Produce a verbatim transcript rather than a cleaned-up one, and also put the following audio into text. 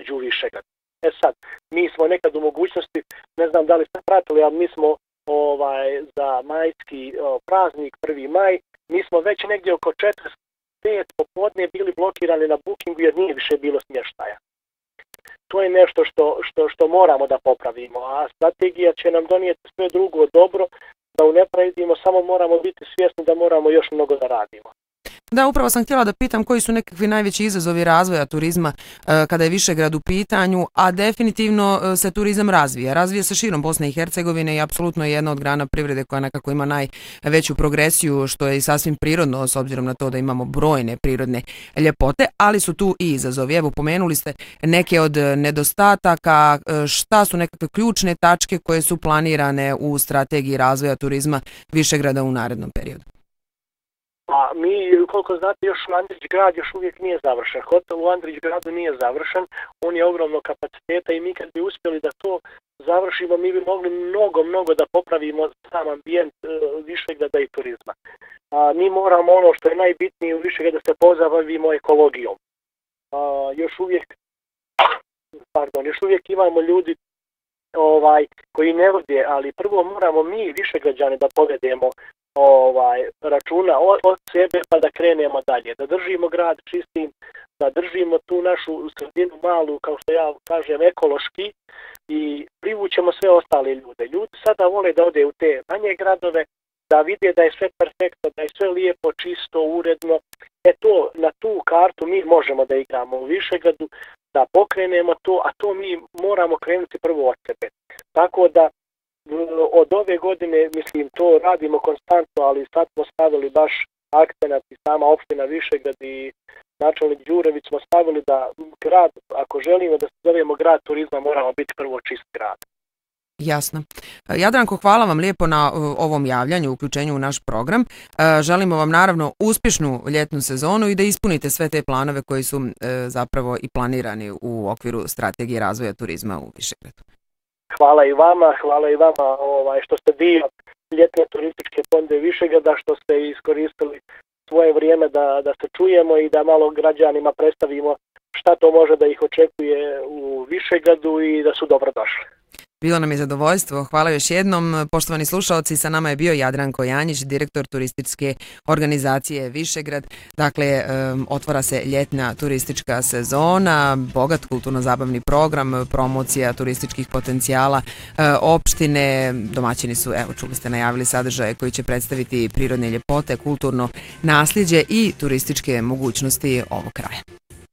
dođu u Višegrad. E sad, mi smo nekad u mogućnosti, ne znam da li ste pratili, ali mi smo ovaj, za majski o, praznik, prvi maj, mi smo već negdje oko četrdeset pet popodne bili blokirani na bookingu jer nije više bilo smještaja. To je nešto što, što, što moramo da popravimo, a strategija će nam donijeti sve drugo dobro, da unapredimo, samo moramo biti svjesni da moramo još mnogo da radimo. Da, upravo sam htjela da pitam koji su nekakvi najveći izazovi razvoja turizma e, kada je Višegrad u pitanju, a definitivno e, se turizam razvija. Razvija se širom Bosne i Hercegovine i apsolutno je jedna od grana privrede koja nekako ima najveću progresiju, što je i sasvim prirodno s obzirom na to da imamo brojne prirodne ljepote, ali su tu i izazovi. Evo, pomenuli ste neke od nedostataka, e, šta su nekakve ključne tačke koje su planirane u strategiji razvoja turizma Višegrada u narednom periodu? A mi, koliko znate, još Andrić grad još uvijek nije završen. Hotel u Andrić gradu nije završen, on je ogromno kapaciteta i mi kad bi uspjeli da to završimo, mi bi mogli mnogo, mnogo da popravimo sam ambijent e, Višegrada i turizma. A, mi moramo ono što je najbitnije u Višegradu da se pozabavimo ekologijom. A, još uvijek, pardon, još uvijek imamo ljudi ovaj koji ne vode, ali prvo moramo mi Višegrađani da povedemo ovaj računa od, od sebe pa da krenemo dalje, da držimo grad čistim, da držimo tu našu sredinu malu, kao što ja kažem, ekološki i privućemo sve ostale ljude. Ljudi sada vole da ode u te manje gradove, da vide da je sve perfektno, da je sve lijepo, čisto, uredno. E to, na tu kartu mi možemo da igramo u Višegradu, da pokrenemo to, a to mi moramo krenuti prvo od sebe. Tako da od ove godine, mislim, to radimo konstantno, ali sad smo stavili baš akcenat i sama opština Višegrad i načelnik Đurević smo stavili da grad, ako želimo da se zovemo grad turizma, moramo biti prvo čist grad. Jasno. Jadranko, hvala vam lijepo na ovom javljanju, uključenju u naš program. Želimo vam naravno uspješnu ljetnu sezonu i da ispunite sve te planove koji su zapravo i planirani u okviru strategije razvoja turizma u Višegradu. Hvala i vama, hvala i vama ovaj, što ste dio ljetne turističke ponude Višegrada, što ste iskoristili svoje vrijeme da, da se čujemo i da malo građanima predstavimo šta to može da ih očekuje u Višegradu i da su dobrodošli. Bilo nam je zadovoljstvo. Hvala još jednom. Poštovani slušalci, sa nama je bio Jadranko Janjić, direktor turističke organizacije Višegrad. Dakle, otvara se ljetna turistička sezona, bogat kulturno-zabavni program, promocija turističkih potencijala opštine. Domaćini su, evo, čuli ste, najavili sadržaje koji će predstaviti prirodne ljepote, kulturno nasljeđe i turističke mogućnosti ovog kraja.